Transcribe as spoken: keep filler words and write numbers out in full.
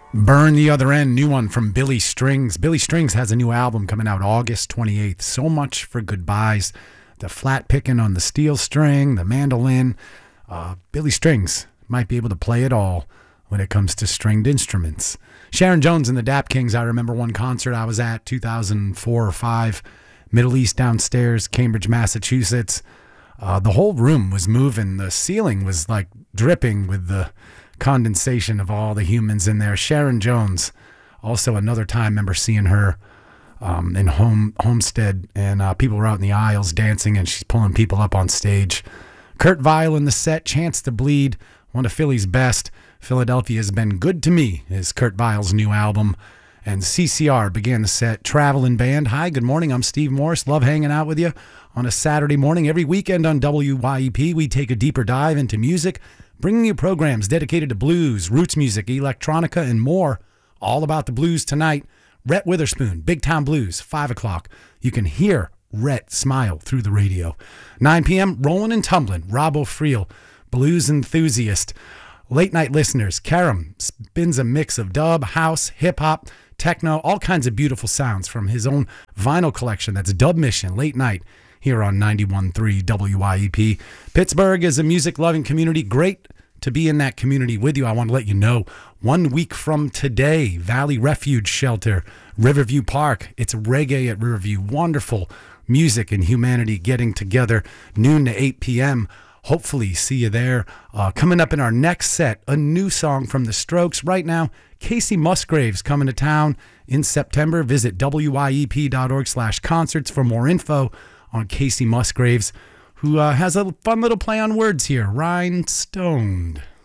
Burn the Other End, new one from Billy Strings. Billy Strings has a new album coming out August twenty-eighth. So Much for Goodbyes. The flat picking on the steel string, the mandolin. Uh, Billy Strings might be able to play it all when it comes to stringed instruments. Sharon Jones and the Dap Kings, I remember one concert I was at, two thousand four or five, Middle East downstairs, Cambridge, Massachusetts. Uh, the whole room was moving. The ceiling was like dripping with the condensation of all the humans in there. Sharon Jones, also another time, remember seeing her um, in home Homestead, and uh, people were out in the aisles dancing, and she's pulling people up on stage. Kurt Vile in the set, Chance to Bleed, one of Philly's best. Philadelphia Has Been Good to Me is Kurt Vile's new album. And C C R began the set, Traveling Band. Hi, good morning. I'm Steve Morris. Love hanging out with you on a Saturday morning. Every weekend on W Y E P, we take a deeper dive into music, bringing you programs dedicated to blues, roots music, electronica, and more. All about the blues tonight. Rhett Witherspoon, Big Town Blues, five o'clock. You can hear Rhett smile through the radio. nine p.m., Rollin' and Tumblin', Rob O'Friel, blues enthusiast. Late night listeners, Karam spins a mix of dub, house, hip-hop, techno, all kinds of beautiful sounds from his own vinyl collection. That's Dub Mission, late night, here on ninety-one point three W Y E P. Pittsburgh is a music-loving community. Great to be in that community with you. I want to let you know, one week from today, Valley Refuge Shelter, Riverview Park. It's reggae at Riverview. Wonderful music and humanity getting together, noon to eight p.m. Hopefully see you there. Uh, coming up in our next set, a new song from The Strokes. Right now, Casey Musgraves coming to town in September. Visit W Y E P dot org slash concerts for more info on Casey Musgraves, who uh, has a fun little play on words here, Rhinestoned.